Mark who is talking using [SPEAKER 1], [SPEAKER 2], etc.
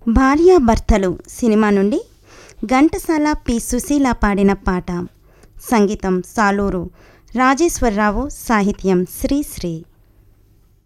[SPEAKER 1] భార్యాభర్తలు సినిమా నుండి ఘంటసాల పి సుశీల పాడిన పాట. సంగీతం సాలూరు రాజేశ్వరరావు, సాహిత్యం శ్రీశ్రీ.